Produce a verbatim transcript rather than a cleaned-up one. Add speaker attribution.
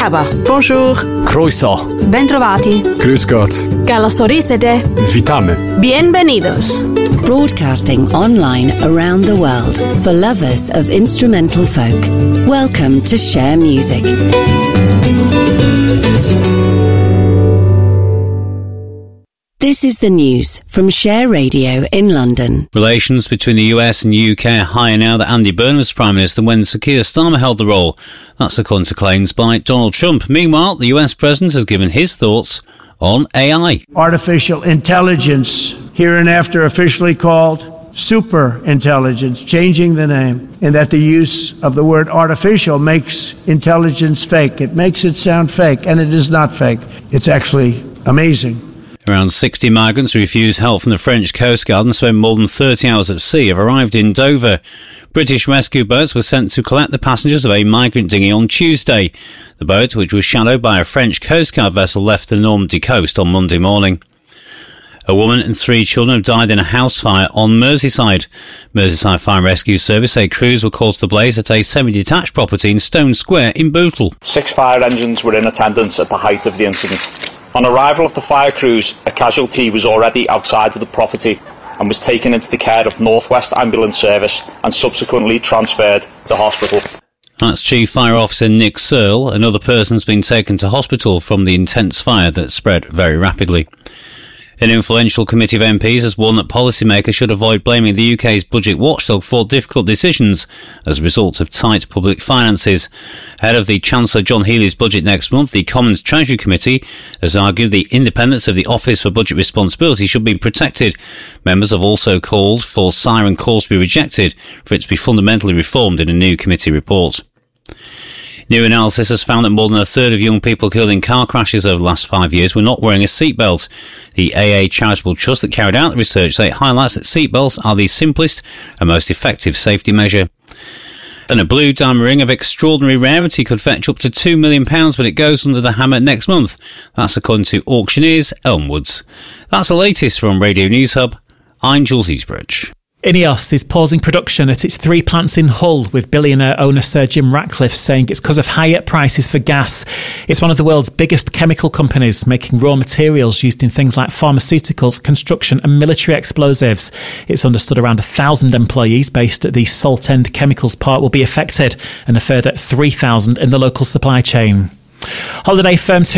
Speaker 1: Merhaba. Bonjour.
Speaker 2: Croeso.
Speaker 1: Bentrovati.
Speaker 2: Grüß Gott.
Speaker 1: Καλώς ορίσατε.
Speaker 2: Witamy.
Speaker 1: Bienvenidos.
Speaker 3: Broadcasting online around the world for lovers of instrumental folk. Welcome to Share Music. This is the news from Share Radio in London.
Speaker 4: Relations between the U S and U K are higher now that Andy Burnham was Prime Minister when Sir Keir Starmer held the role. That's according to claims by Donald Trump. Meanwhile, the U S President has given his thoughts on A I.
Speaker 5: Artificial intelligence, hereinafter officially called super intelligence, changing the name, and that the use of the word artificial makes intelligence fake. It makes it sound fake, and it is not fake. It's actually amazing.
Speaker 4: Around sixty migrants who refused help from the French Coast Guard and spent more than thirty hours at sea have arrived in Dover. British rescue boats were sent to collect the passengers of a migrant dinghy on Tuesday. The boat, which was shadowed by a French Coast Guard vessel, left the Normandy coast on Monday morning. A woman and three children have died in a house fire on Merseyside. Merseyside Fire and Rescue Service say crews were called to the blaze at a semi-detached property in Stone Square in Bootle.
Speaker 6: Six fire engines were in attendance at the height of the incident. On arrival of the fire crews, a casualty was already outside of the property and was taken into the care of North West Ambulance Service and subsequently transferred to hospital.
Speaker 4: That's Chief Fire Officer Nick Searle. Another person's been taken to hospital from the intense fire that spread very rapidly. An influential committee of M Ps has warned that policymakers should avoid blaming the U K's budget watchdog for difficult decisions as a result of tight public finances. Ahead of the Chancellor John Healey's budget next month, the Commons Treasury Committee has argued the independence of the Office for Budget Responsibility should be protected. Members have also called for Siren calls to be rejected for it to be fundamentally reformed in a new committee report. New analysis has found that more than a third of young people killed in car crashes over the last five years were not wearing a seatbelt. The A A Charitable Trust that carried out the research say it highlights that seatbelts are the simplest and most effective safety measure. And a blue diamond ring of extraordinary rarity could fetch up to two million pounds when it goes under the hammer next month. That's according to auctioneers Elmwoods. That's the latest from Radio News Hub. I'm Jules Eastbridge.
Speaker 7: Ineos is pausing production at its three plants in Hull, with billionaire owner Sir Jim Ratcliffe saying it's because of higher prices for gas. It's one of the world's biggest chemical companies, making raw materials used in things like pharmaceuticals, construction and military explosives. It's understood around a thousand employees based at the Saltend Chemicals Park will be affected, and a further three thousand in the local supply chain. Holiday firm